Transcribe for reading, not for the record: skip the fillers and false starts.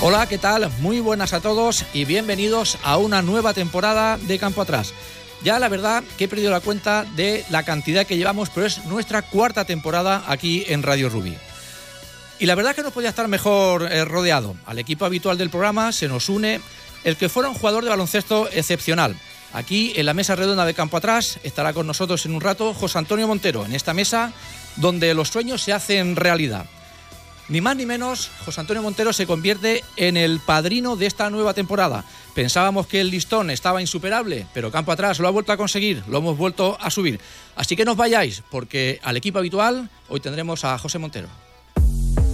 Hola, ¿qué tal? Muy buenas a todos y bienvenidos a una nueva temporada de Campo Atrás. Ya la verdad que he perdido la cuenta de la cantidad que llevamos, pero es nuestra cuarta temporada aquí en Radio Rubí. Y la verdad que no podía estar mejor rodeado. Al equipo habitual del programa se nos une el que fuera un jugador de baloncesto excepcional. Aquí en la mesa redonda de Campo Atrás estará con nosotros en un rato José Antonio Montero, en esta mesa donde los sueños se hacen realidad. Ni más ni menos, José Antonio Montero se convierte en el padrino de esta nueva temporada. Pensábamos que el listón estaba insuperable, pero Campo Atrás lo ha vuelto a conseguir, lo hemos vuelto a subir. Así que no os vayáis, porque al equipo habitual hoy tendremos a José Montero.